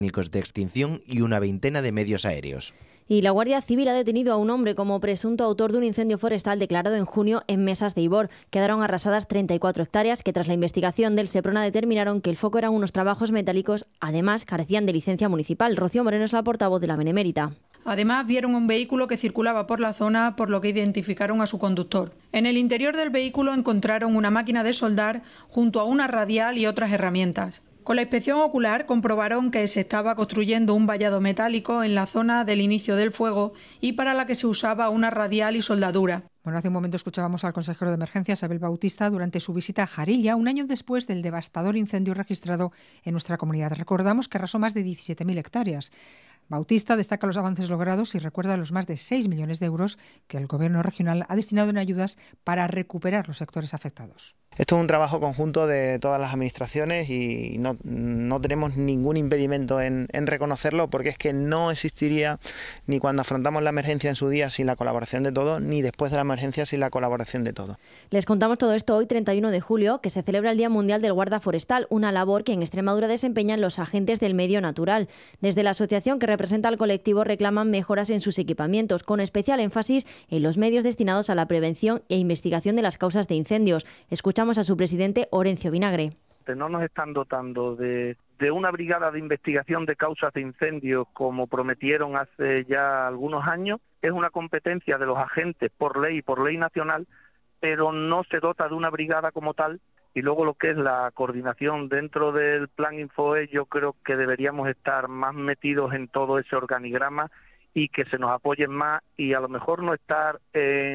técnicos de extinción y una veintena de medios aéreos. Y la Guardia Civil ha detenido a un hombre como presunto autor de un incendio forestal declarado en junio en Mesas de Ibor. Quedaron arrasadas 34 hectáreas que tras la investigación del Seprona determinaron que el foco eran unos trabajos metálicos, además carecían de licencia municipal. Rocío Moreno es la portavoz de la Benemérita. Además, vieron un vehículo que circulaba por la zona, por lo que identificaron a su conductor. En el interior del vehículo encontraron una máquina de soldar junto a una radial y otras herramientas. Con la inspección ocular comprobaron que se estaba construyendo un vallado metálico en la zona del inicio del fuego y para la que se usaba una radial y soldadura. Bueno, hace un momento escuchábamos al consejero de Emergencias, Abel Bautista, durante su visita a Jarilla, un año después del devastador incendio registrado en nuestra comunidad. Recordamos que arrasó más de 17.000 hectáreas. Bautista destaca los avances logrados y recuerda los más de 6 millones de euros que el Gobierno regional ha destinado en ayudas para recuperar los sectores afectados. Esto es un trabajo conjunto de todas las administraciones y no tenemos ningún impedimento en reconocerlo, porque es que no existiría ni cuando afrontamos la emergencia en su día sin la colaboración de todos, ni después de la emergencia sin la colaboración de todos. Les contamos todo esto hoy, 31 de julio, que se celebra el Día Mundial del Guarda Forestal, una labor que en Extremadura desempeñan los agentes del medio natural. Desde la asociación que representa al colectivo reclaman mejoras en sus equipamientos, con especial énfasis en los medios destinados a la prevención e investigación de las causas de incendios. Escuchamos a su presidente, Orencio Vinagre. No nos están dotando de una brigada de investigación de causas de incendios como prometieron hace ya algunos años. Es una competencia de los agentes por ley nacional, pero no se dota de una brigada como tal. Y luego lo que es la coordinación dentro del Plan Infoe, yo creo que deberíamos estar más metidos en todo ese organigrama y que se nos apoyen más y a lo mejor no estar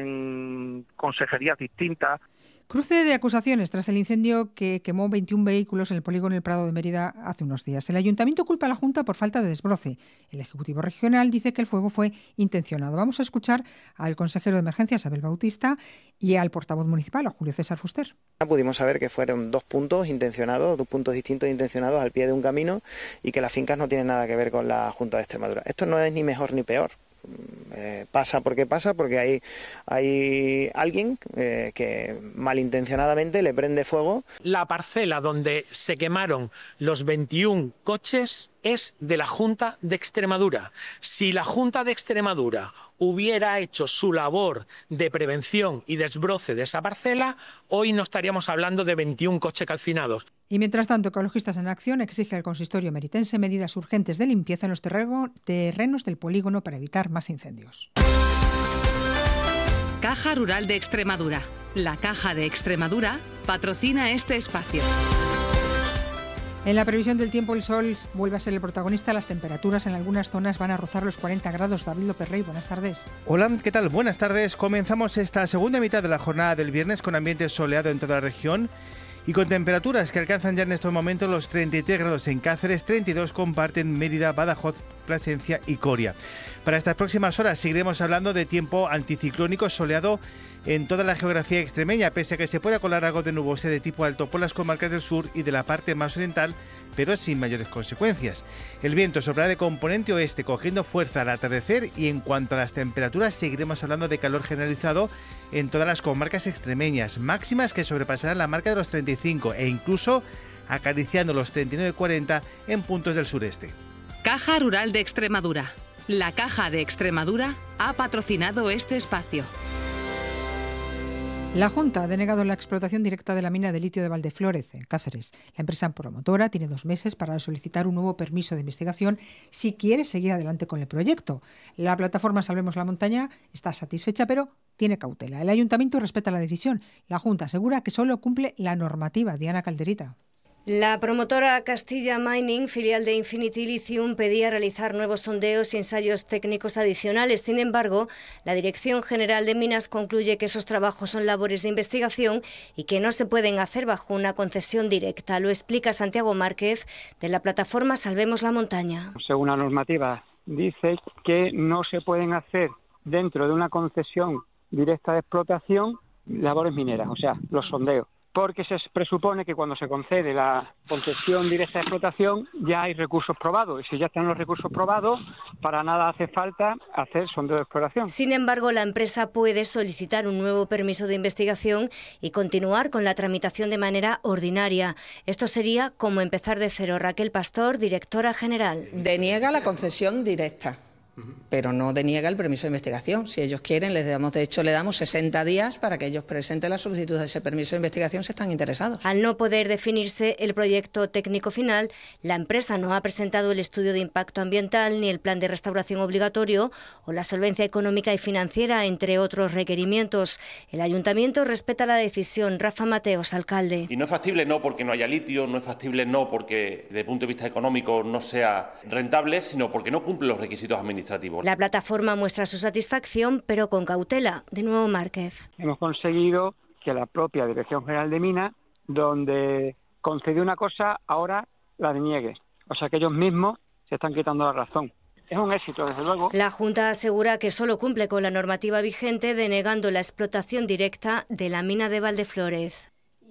en consejerías distintas. Cruce de acusaciones tras el incendio que quemó 21 vehículos en el polígono El Prado de Mérida hace unos días. El Ayuntamiento culpa a la Junta por falta de desbroce. El Ejecutivo Regional dice que el fuego fue intencionado. Vamos a escuchar al consejero de Emergencias, Abel Bautista, y al portavoz municipal, a Julio César Fuster. Pudimos saber que fueron dos puntos distintos intencionados al pie de un camino y que las fincas no tienen nada que ver con la Junta de Extremadura. Esto no es ni mejor ni peor. Pasa porque hay alguien que malintencionadamente le prende fuego. La parcela donde se quemaron los 21 coches es de la Junta de Extremadura. Si la Junta de Extremadura hubiera hecho su labor de prevención y desbroce de esa parcela, hoy no estaríamos hablando de 21 coches calcinados. Y mientras tanto, Ecologistas en Acción exige al consistorio meritense medidas urgentes de limpieza en los terrenos del polígono para evitar más incendios. Caja Rural de Extremadura. La Caja de Extremadura patrocina este espacio. En la previsión del tiempo, el sol vuelve a ser el protagonista. Las temperaturas en algunas zonas van a rozar los 40 grados. David López Rey, buenas tardes. Hola, ¿qué tal? Buenas tardes. Comenzamos esta segunda mitad de la jornada del viernes con ambiente soleado en toda la región y con temperaturas que alcanzan ya en estos momentos los 33 grados en Cáceres, 32 comparten Mérida, Badajoz, Plasencia y Coria. Para estas próximas horas seguiremos hablando de tiempo anticiclónico soleado en toda la geografía extremeña, pese a que se pueda colar algo de nubosidad de tipo alto por las comarcas del sur y de la parte más oriental, pero sin mayores consecuencias. El viento soplará de componente oeste, cogiendo fuerza al atardecer, y en cuanto a las temperaturas seguiremos hablando de calor generalizado en todas las comarcas extremeñas, máximas que sobrepasarán la marca de los 35 e incluso acariciando los 39-40 en puntos del sureste. Caja Rural de Extremadura. La Caja de Extremadura ha patrocinado este espacio. La Junta ha denegado la explotación directa de la mina de litio de Valdeflórez, en Cáceres. La empresa promotora tiene 2 meses para solicitar un nuevo permiso de investigación si quiere seguir adelante con el proyecto. La plataforma Salvemos la Montaña está satisfecha, pero tiene cautela. El Ayuntamiento respeta la decisión. La Junta asegura que solo cumple la normativa. Diana Calderita. La promotora Castilla Mining, filial de Infinity Lithium, pedía realizar nuevos sondeos y ensayos técnicos adicionales. Sin embargo, la Dirección General de Minas concluye que esos trabajos son labores de investigación y que no se pueden hacer bajo una concesión directa. Lo explica Santiago Márquez, de la plataforma Salvemos la Montaña. Según la normativa, dice que no se pueden hacer dentro de una concesión directa de explotación labores mineras, o sea, los sondeos. porque se presupone que cuando se concede la concesión directa de explotación ya hay recursos probados, y si ya están los recursos probados, para nada hace falta hacer sondeo de exploración. Sin embargo, la empresa puede solicitar un nuevo permiso de investigación y continuar con la tramitación de manera ordinaria. Esto sería como empezar de cero. Raquel Pastor, directora general. Deniega la concesión directa, pero no deniega el permiso de investigación. Si ellos quieren, le damos 60 días para que ellos presenten la solicitud de ese permiso de investigación si están interesados. Al no poder definirse el proyecto técnico final, la empresa no ha presentado el estudio de impacto ambiental ni el plan de restauración obligatorio o la solvencia económica y financiera, entre otros requerimientos. El ayuntamiento respeta la decisión. Rafa Mateos, alcalde. Y no es factible no porque no haya litio, no es factible no porque desde el punto de vista económico no sea rentable, sino porque no cumple los requisitos administrativos. La plataforma muestra su satisfacción, pero con cautela. De nuevo, Márquez. Hemos conseguido que la propia Dirección General de Minas, donde concedió una cosa, ahora la deniegue. O sea que ellos mismos se están quitando la razón. Es un éxito, desde luego. La Junta asegura que solo cumple con la normativa vigente, denegando la explotación directa de la mina de Valdeflórez.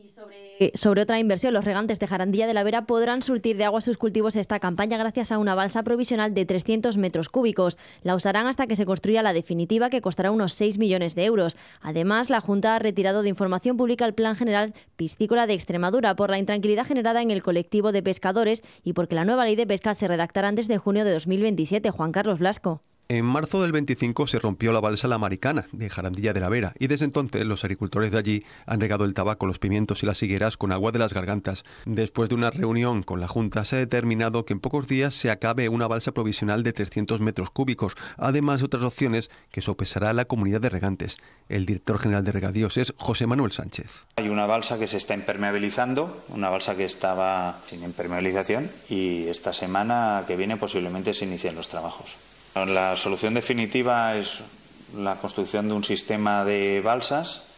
Sobre otra inversión, los regantes de Jarandilla de la Vera podrán surtir de agua sus cultivos esta campaña gracias a una balsa provisional de 300 metros cúbicos. La usarán hasta que se construya la definitiva, que costará unos 6 millones de euros. Además, la Junta ha retirado de información pública el Plan General Piscícola de Extremadura por la intranquilidad generada en el colectivo de pescadores y porque la nueva ley de pesca se redactará antes de junio de 2027. Juan Carlos Blasco. En marzo del 25 se rompió la balsa La Maricana de Jarandilla de la Vera y desde entonces los agricultores de allí han regado el tabaco, los pimientos y las higueras con agua de las gargantas. Después de una reunión con la Junta se ha determinado que en pocos días se acabe una balsa provisional de 300 metros cúbicos, además de otras opciones que sopesará la comunidad de regantes. El director general de Regadíos es José Manuel Sánchez. Hay una balsa que se está impermeabilizando, una balsa que estaba sin impermeabilización, y esta semana que viene posiblemente se inicien los trabajos. La solución definitiva es la construcción de un sistema de balsas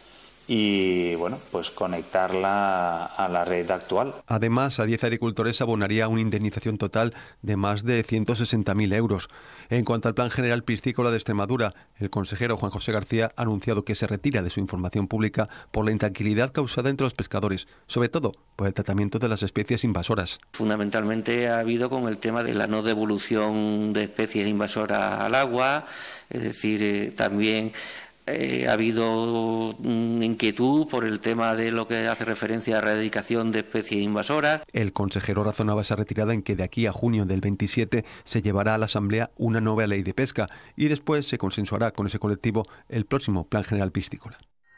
y, pues conectarla a la red actual. Además, a 10 agricultores abonaría una indemnización total de más de 160.000 euros. En cuanto al Plan General Piscícola de Extremadura, el consejero Juan José García ha anunciado que se retira de su información pública por la intranquilidad causada entre los pescadores, sobre todo por el tratamiento de las especies invasoras. Fundamentalmente ha habido con el tema de la no devolución de especies invasoras al agua, es decir, también ha habido inquietud por el tema de lo que hace referencia a erradicación de especies invasoras. El consejero razonaba esa retirada en que de aquí a junio del 27 se llevará a la Asamblea una nueva ley de pesca y después se consensuará con ese colectivo el próximo Plan General Piscícola.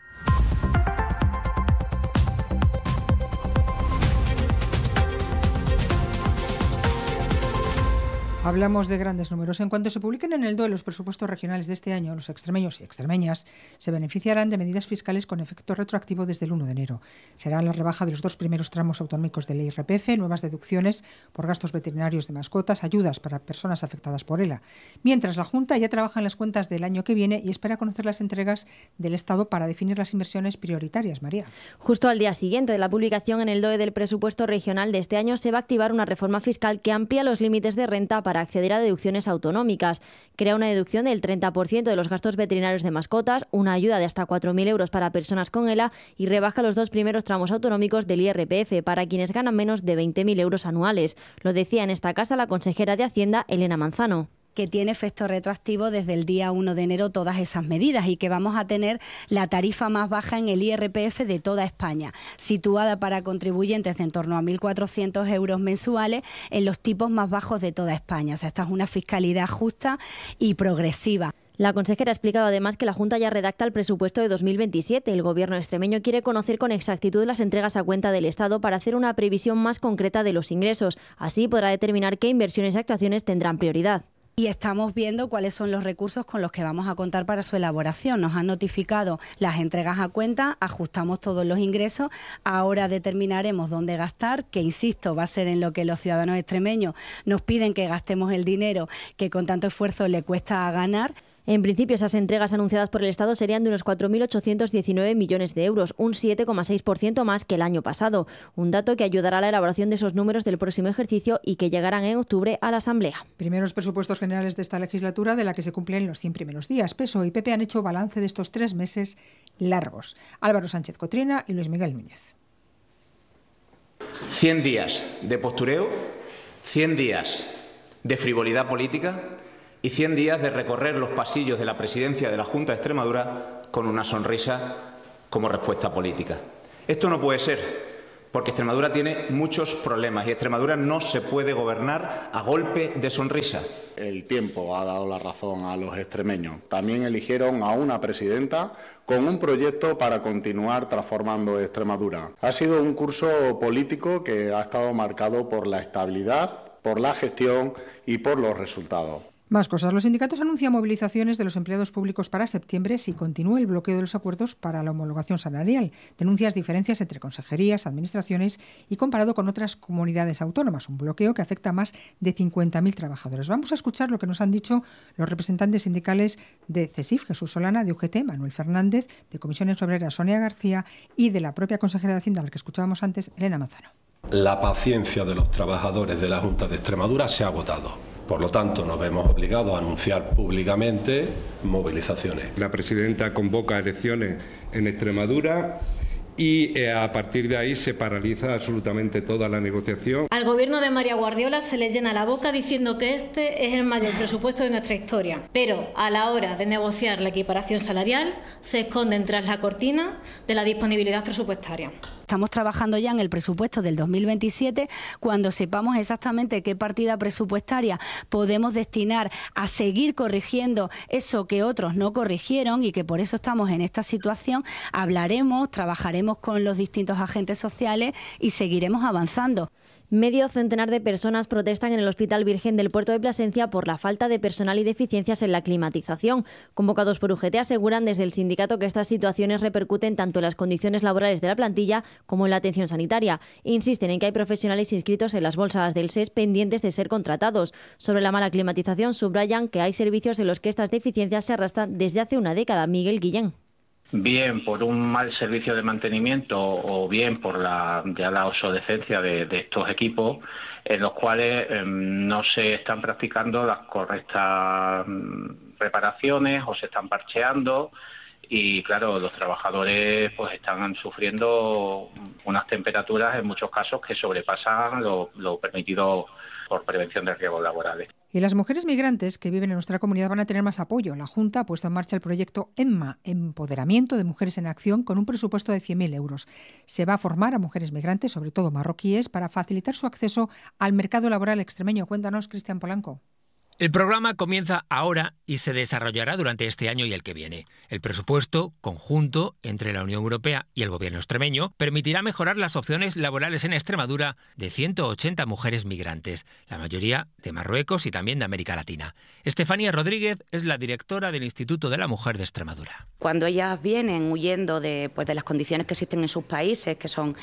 Hablamos de grandes números. En cuanto se publiquen en el DOE los presupuestos regionales de este año, los extremeños y extremeñas se beneficiarán de medidas fiscales con efecto retroactivo desde el 1 de enero. Será la rebaja de los 2 primeros tramos autonómicos del IRPF, nuevas deducciones por gastos veterinarios de mascotas, ayudas para personas afectadas por ELA. Mientras, la Junta ya trabaja en las cuentas del año que viene y espera conocer las entregas del Estado para definir las inversiones prioritarias. María. Justo al día siguiente de la publicación en el DOE del presupuesto regional de este año se va a activar una reforma fiscal que amplía los límites de renta para acceder a deducciones autonómicas. Crea una deducción del 30% de los gastos veterinarios de mascotas, una ayuda de hasta 4.000 euros para personas con ELA y rebaja los 2 primeros tramos autonómicos del IRPF para quienes ganan menos de 20.000 euros anuales. Lo decía en esta casa la consejera de Hacienda, Elena Manzano. Que tiene efecto retroactivo desde el día 1 de enero todas esas medidas y que vamos a tener la tarifa más baja en el IRPF de toda España, situada para contribuyentes de en torno a 1.400 euros mensuales en los tipos más bajos de toda España. O sea, esta es una fiscalidad justa y progresiva. La consejera ha explicado además que la Junta ya redacta el presupuesto de 2027. El Gobierno extremeño quiere conocer con exactitud las entregas a cuenta del Estado para hacer una previsión más concreta de los ingresos. Así podrá determinar qué inversiones y actuaciones tendrán prioridad. Y estamos viendo cuáles son los recursos con los que vamos a contar para su elaboración. Nos han notificado las entregas a cuenta, ajustamos todos los ingresos, ahora determinaremos dónde gastar, que insisto, va a ser en lo que los ciudadanos extremeños nos piden que gastemos el dinero que con tanto esfuerzo le cuesta ganar. En principio, esas entregas anunciadas por el Estado serían de unos 4.819 millones de euros, un 7,6% más que el año pasado. Un dato que ayudará a la elaboración de esos números del próximo ejercicio y que llegarán en octubre a la Asamblea. Primeros presupuestos generales de esta legislatura, de la que se cumplen los 100 primeros días. PSOE y PP han hecho balance de estos 3 meses largos. Álvaro Sánchez Cotrina y Luis Miguel Núñez. 100 días de postureo, 100 días de frivolidad política y 100 días de recorrer los pasillos de la presidencia de la Junta de Extremadura con una sonrisa como respuesta política. Esto no puede ser, porque Extremadura tiene muchos problemas y Extremadura no se puede gobernar a golpe de sonrisa. El tiempo ha dado la razón a los extremeños. También eligieron a una presidenta con un proyecto para continuar transformando Extremadura. Ha sido un curso político que ha estado marcado por la estabilidad, por la gestión y por los resultados. Más cosas. Los sindicatos anuncian movilizaciones de los empleados públicos para septiembre si continúa el bloqueo de los acuerdos para la homologación salarial. Denuncias diferencias entre consejerías, administraciones y comparado con otras comunidades autónomas. Un bloqueo que afecta a más de 50.000 trabajadores. Vamos a escuchar lo que nos han dicho los representantes sindicales de CESIF, Jesús Solana, de UGT, Manuel Fernández, de Comisiones Obreras, Sonia García, y de la propia consejera de Hacienda, a la que escuchábamos antes, Elena Manzano. La paciencia de los trabajadores de la Junta de Extremadura se ha agotado. Por lo tanto, nos vemos obligados a anunciar públicamente movilizaciones. La presidenta convoca elecciones en Extremadura y a partir de ahí se paraliza absolutamente toda la negociación. Al gobierno de María Guardiola se le llena la boca diciendo que este es el mayor presupuesto de nuestra historia, pero a la hora de negociar la equiparación salarial se esconden tras la cortina de la disponibilidad presupuestaria. Estamos trabajando ya en el presupuesto del 2027 cuando sepamos exactamente qué partida presupuestaria podemos destinar a seguir corrigiendo eso que otros no corrigieron y que por eso estamos en esta situación. Hablaremos, trabajaremos con los distintos agentes sociales y seguiremos avanzando. Medio centenar de personas protestan en el Hospital Virgen del Puerto de Plasencia por la falta de personal y deficiencias en la climatización. Convocados por UGT aseguran desde el sindicato que estas situaciones repercuten tanto en las condiciones laborales de la plantilla como en la atención sanitaria. Insisten en que hay profesionales inscritos en las bolsas del SES pendientes de ser contratados. Sobre la mala climatización subrayan que hay servicios en los que estas deficiencias se arrastran desde hace una década. Miguel Guillén. Bien por un mal servicio de mantenimiento o bien por la obsolescencia de estos equipos, en los cuales no se están practicando las correctas reparaciones o se están parcheando y claro, los trabajadores pues están sufriendo unas temperaturas en muchos casos que sobrepasan lo permitido por prevención de riesgos laborales. Y las mujeres migrantes que viven en nuestra comunidad van a tener más apoyo. La Junta ha puesto en marcha el proyecto EMMA, Empoderamiento de Mujeres en Acción, con un presupuesto de 100.000 euros. Se va a formar a mujeres migrantes, sobre todo marroquíes, para facilitar su acceso al mercado laboral extremeño. Cuéntanos, Cristian Polanco. El programa comienza ahora y se desarrollará durante este año y el que viene. El presupuesto conjunto entre la Unión Europea y el gobierno extremeño permitirá mejorar las opciones laborales en Extremadura de 180 mujeres migrantes, la mayoría de Marruecos y también de América Latina. Estefanía Rodríguez es la directora del Instituto de la Mujer de Extremadura. Cuando ellas vienen huyendo de las condiciones que existen en sus países, que son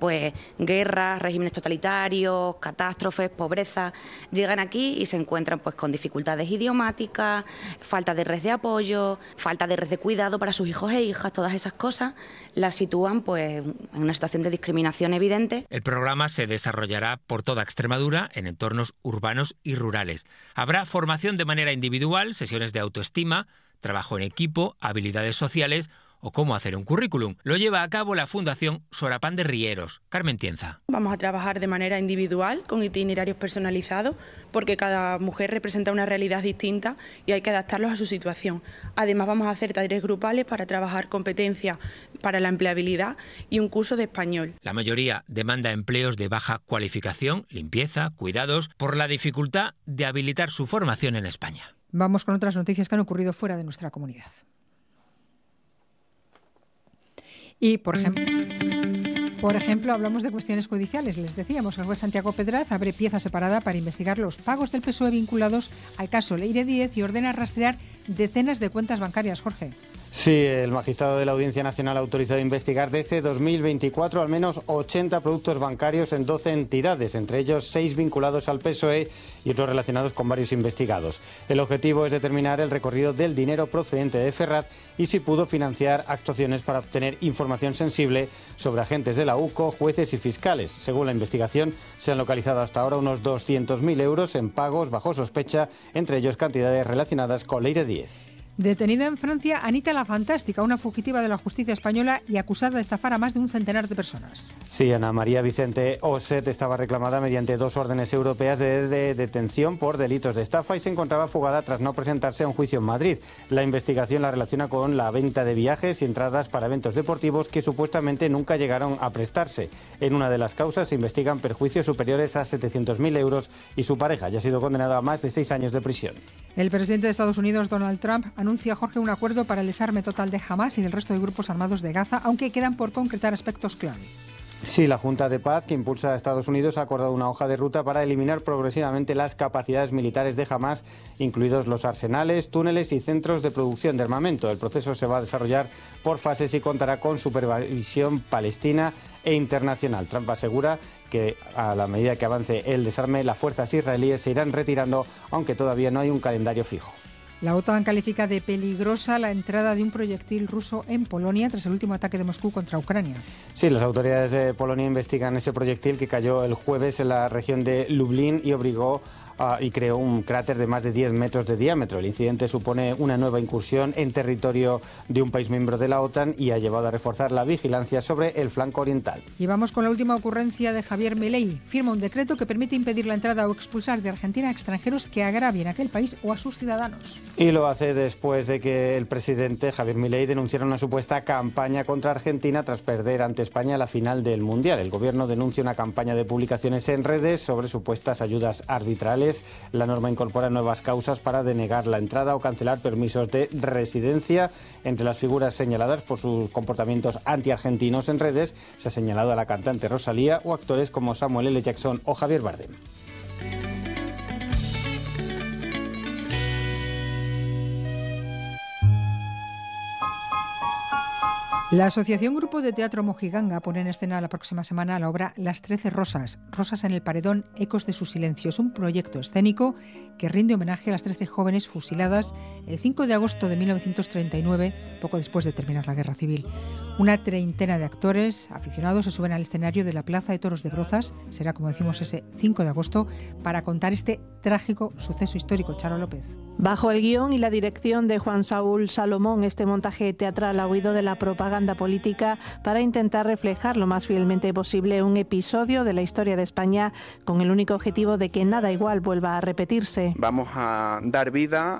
guerras, regímenes totalitarios, catástrofes, pobreza, llegan aquí y se encuentran con dificultades idiomáticas, falta de red de apoyo, falta de red de cuidado para sus hijos e hijas. Todas esas cosas las sitúan en una situación de discriminación evidente. El programa se desarrollará por toda Extremadura en entornos urbanos y rurales. Habrá formación de manera individual, sesiones de autoestima, trabajo en equipo, habilidades sociales o cómo hacer un currículum. Lo lleva a cabo la Fundación Sorapán de Rieros. Carmen Tienza. Vamos a trabajar de manera individual, con itinerarios personalizados, porque cada mujer representa una realidad distinta y hay que adaptarlos a su situación. Además vamos a hacer talleres grupales para trabajar competencias para la empleabilidad y un curso de español. La mayoría demanda empleos de baja cualificación, limpieza, cuidados, por la dificultad de habilitar su formación en España. Vamos con otras noticias que han ocurrido fuera de nuestra comunidad. Y, por ejemplo, hablamos de cuestiones judiciales. Les decíamos que el juez Santiago Pedraz abre pieza separada para investigar los pagos del PSOE vinculados al caso Leire Díez y ordena rastrear decenas de cuentas bancarias. Jorge. Sí, el magistrado de la Audiencia Nacional ha autorizado investigar desde 2024 al menos 80 productos bancarios en 12 entidades, entre ellos 6 vinculados al PSOE y otros relacionados con varios investigados. El objetivo es determinar el recorrido del dinero procedente de Ferraz y si pudo financiar actuaciones para obtener información sensible sobre agentes de la UCO, jueces y fiscales. Según la investigación, se han localizado hasta ahora unos 200.000 euros en pagos bajo sospecha, entre ellos cantidades relacionadas con Leire Díez. Detenida en Francia, Anita la Fantástica, una fugitiva de la justicia española y acusada de estafar a más de un centenar de personas. Sí, Ana María Vicente Oset estaba reclamada mediante 2 órdenes europeas de detención por delitos de estafa y se encontraba fugada tras no presentarse a un juicio en Madrid. La investigación la relaciona con la venta de viajes y entradas para eventos deportivos que supuestamente nunca llegaron a prestarse. En una de las causas se investigan perjuicios superiores a 700.000 euros y su pareja ya ha sido condenada a más de 6 años de prisión. El presidente de Estados Unidos, Donald Trump, anuncia, Jorge, un acuerdo para el desarme total de Hamás y del resto de grupos armados de Gaza, aunque quedan por concretar aspectos clave. Sí, la Junta de Paz, que impulsa a Estados Unidos, ha acordado una hoja de ruta para eliminar progresivamente las capacidades militares de Hamás, incluidos los arsenales, túneles y centros de producción de armamento. El proceso se va a desarrollar por fases y contará con supervisión palestina e internacional. Trump asegura que a la medida que avance el desarme, las fuerzas israelíes se irán retirando, aunque todavía no hay un calendario fijo. La OTAN califica de peligrosa la entrada de un proyectil ruso en Polonia tras el último ataque de Moscú contra Ucrania. Sí, las autoridades de Polonia investigan ese proyectil que cayó el jueves en la región de Lublin y creó un cráter de más de 10 metros de diámetro. El incidente supone una nueva incursión en territorio de un país miembro de la OTAN y ha llevado a reforzar la vigilancia sobre el flanco oriental. Y vamos con la última ocurrencia de Javier Milei. Firma un decreto que permite impedir la entrada o expulsar de Argentina a extranjeros que agravien a aquel país o a sus ciudadanos. Y lo hace después de que el presidente Javier Milei denunciara una supuesta campaña contra Argentina tras perder ante España la final del Mundial. El gobierno denuncia una campaña de publicaciones en redes sobre supuestas ayudas arbitrales. La norma incorpora nuevas causas para denegar la entrada o cancelar permisos de residencia. Entre las figuras señaladas por sus comportamientos antiargentinos en redes se ha señalado a la cantante Rosalía o actores como Samuel L. Jackson o Javier Bardem. La Asociación Grupo de Teatro Mojiganga pone en escena la próxima semana la obra Las 13 Rosas, Rosas en el Paredón, ecos de su silencio. Es un proyecto escénico que rinde homenaje a las 13 jóvenes fusiladas el 5 de agosto de 1939, poco después de terminar la Guerra Civil. Una treintena de actores aficionados se suben al escenario de la Plaza de Toros de Brozas, será, como decimos, ese 5 de agosto, para contar este trágico suceso histórico. Charo López. Bajo el guión y la dirección de Juan Saúl Salomón, este montaje teatral ha huido de la propaganda política para intentar reflejar lo más fielmente posible un episodio de la historia de España con el único objetivo de que nada igual vuelva a repetirse. Vamos a dar vida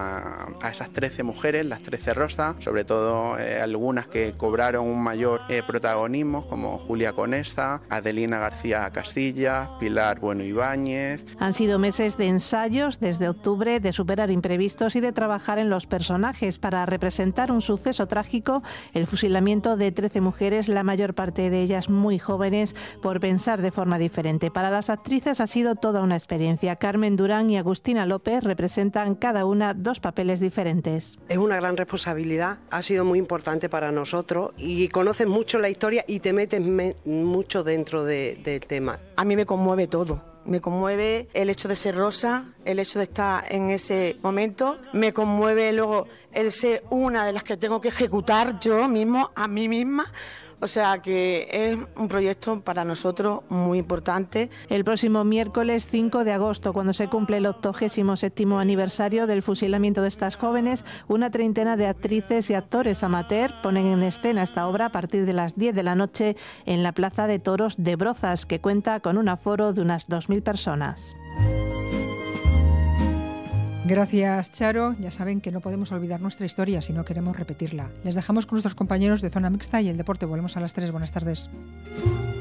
a esas 13 mujeres, las 13 Rosas, sobre todo algunas que cobraron un mayor protagonismo, como Julia Conesa, Adelina García Castilla, Pilar Bueno Ibáñez. Han sido meses de ensayos desde octubre, de superar imprevistos y de trabajar en los personajes para representar un suceso trágico, el fusilamiento de 13 mujeres, la mayor parte de ellas muy jóvenes, por pensar de forma diferente. Para las actrices ha sido toda una experiencia. Carmen Durán y Agustina López representan cada una 2 papeles diferentes. Es una gran responsabilidad, ha sido muy importante para nosotros y conoces mucho la historia y te metes mucho dentro del tema. A mí me conmueve todo. Me conmueve el hecho de ser Rosa, el hecho de estar en ese momento. Me conmueve luego el ser una de las que tengo que ejecutar yo mismo, a mí misma. O sea que es un proyecto para nosotros muy importante. El próximo miércoles 5 de agosto, cuando se cumple el 87º aniversario del fusilamiento de estas jóvenes, una treintena de actrices y actores amateur ponen en escena esta obra a partir de las 10 de la noche en la Plaza de Toros de Brozas, que cuenta con un aforo de unas 2.000 personas. Gracias, Charo. Ya saben que no podemos olvidar nuestra historia si no queremos repetirla. Les dejamos con nuestros compañeros de Zona Mixta y el Deporte. Volvemos a las 3. Buenas tardes.